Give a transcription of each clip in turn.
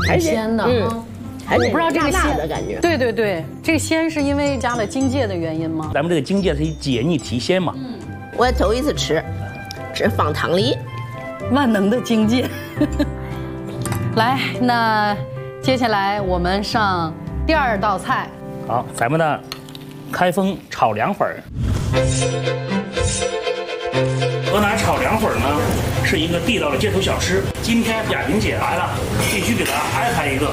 挺鲜的。 还是不知道这个鲜的感觉。 对对对，这个鲜是因为加了荆芥的原因吗？ 咱们这个荆芥是解腻提鲜嘛。 我也头一次吃放糖梨， 万能的荆芥。来，那接下来我们上第2道菜。 好，咱们的开封炒凉粉儿。河南炒凉粉儿呢是一个地道的街头小吃，今天亚萍姐来了，必须给她安排一个。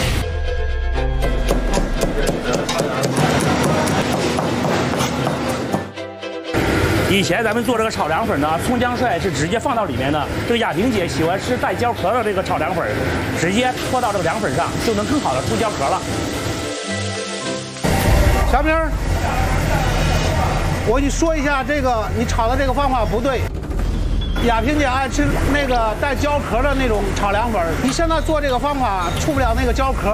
以前咱们做这个炒凉粉呢，葱姜蒜是直接放到里面的。这个亚萍姐喜欢吃带焦壳的这个炒凉粉，直接泼到这个凉粉上，就能更好的出焦壳了。 小明，我给你说一下，这个你炒的这个方法不对。亚萍姐爱吃那个带焦壳的那种炒凉粉，你现在做这个方法出不了那个焦壳，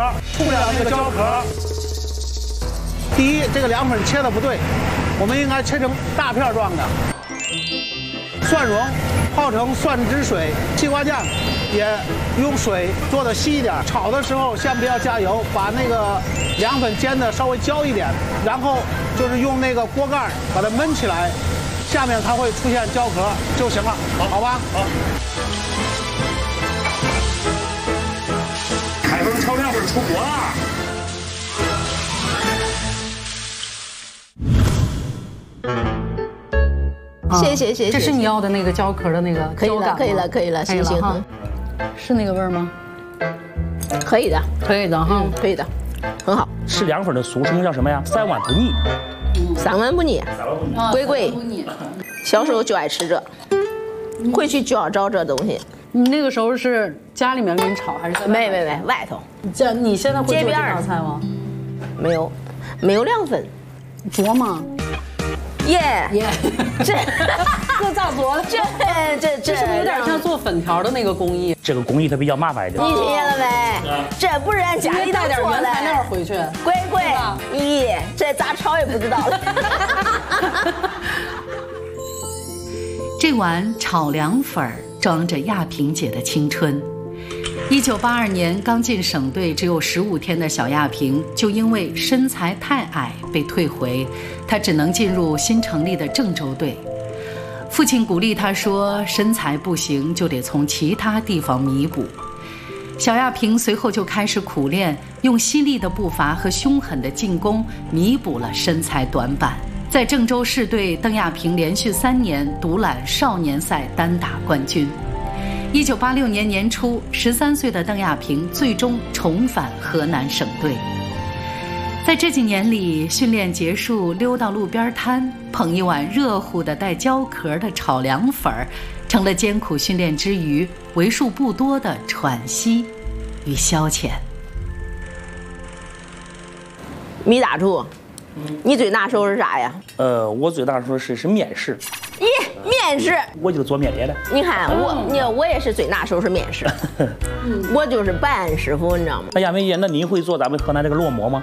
第一，这个凉粉切的不对，我们应该切成大片状的。蒜蓉泡成蒜汁水，西瓜酱也用水做的稀一点。炒的时候先不要加油，把那个凉粉煎的稍微焦一点，然后就是用那个锅盖把它焖起来，下面它会出现焦壳就行了，好吧？好。 开封炒凉粉出锅了。 谢谢。 这是你要的那个焦壳的那个焦感吗？ 可以了，行哈。是那个味儿吗？ 可以的哈，可以的，很好。 吃凉粉的俗称叫什么呀？3碗不腻。 3碗不腻，贵。小时候就爱吃这，回去就要找这东西。 你那个时候是家里面给你炒还是在没外头？ 你现在会做这道菜吗？ 没有凉粉， 琢磨。 耶， 这咋做的？ 这是不是有点像做粉条的那个工艺？ 这个工艺它比较麻烦一点。 你听见了没？这不是俺家里带点原材料回去。 乖，咦，这咋炒也不知道了。 这碗炒凉粉儿装着亚萍姐的青春。1982年刚进省队只有15天的小亚萍，就因为身材太矮被退回，她只能进入新成立的郑州队。父亲鼓励她说：“身材不行就得从其他地方弥补。”小亚萍随后就开始苦练，用犀利的步伐和凶狠的进攻弥补了身材短板。在郑州市队，邓亚萍连续3年独揽少年赛单打冠军。1986年年初，13岁的邓亚萍最终重返河南省队。在这几年里，训练结束，溜到路边摊，捧一碗热乎的带焦壳的炒凉粉儿，成了艰苦训练之余为数不多的喘息与消遣。 米大厨，你最拿手是啥呀？ 我最拿手是面食。 咦，面食， 我就是做面点的。 你看我也是最拿手是面食，我就是白安师傅，你知道吗？ 哎呀，梅姐，那你会做咱们河南这个烙馍吗？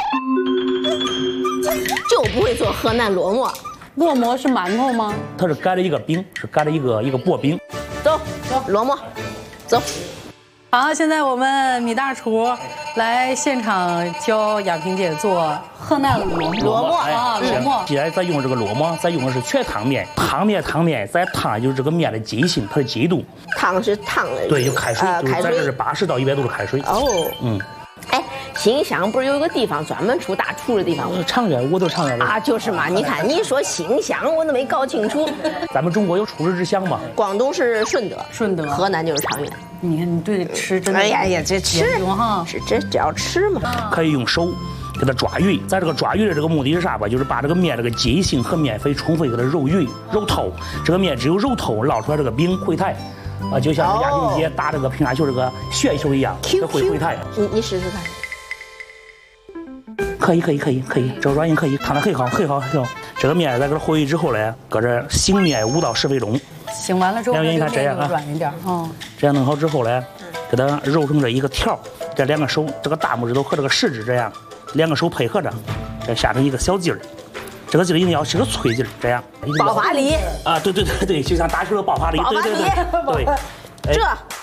就不会做河南烙馍。 烙馍是馒头吗？ 它是盖了一个饼，是盖了一个薄饼。 走，烙馍，走。 好，现在我们米大厨来现场教亚萍姐做河南烙馍啊，烙馍。 既然咱用这个烙馍，咱用的是全汤面，汤面，再汤就是这个面的筋性，它的筋度。 汤是烫的， 对，有开水，就是咱这是80到100度的开水。 哦，哎，新乡不是有一个地方专门出大厨的地方吗？ 长垣，我都长垣的啊，就是嘛。你看，你说新乡，我都没搞清楚。 咱们中国有出师之乡吗？ 广东是顺德，河南就是长垣。 你看，你对吃真的， 哎呀，这吃哈， 这要吃嘛。 可以用手给它抓匀，咱这个抓匀的这个目的是啥吧？就是把这个面这个筋性和面粉充分给它揉匀、揉透。这个面只有揉透，烙出来这个饼回弹。啊，就像亚萍姐打这个乒乓球这个旋球一样，它会回弹。 你试试看。 可以，这个软硬可以，烫得很好。这个面咱给它和匀之后呢，搁这醒面5到10分钟。 醒完了之后， 你看这样啊， 软一点。 这样弄好之后呢，给它揉成这一个条，这2个手，这个大拇指头和这个食指这样，2个手配合着，这下成一个小劲儿。这个劲儿一定要是个脆劲儿，这样。 爆发力啊，对，就像打球的爆发力。 对，这。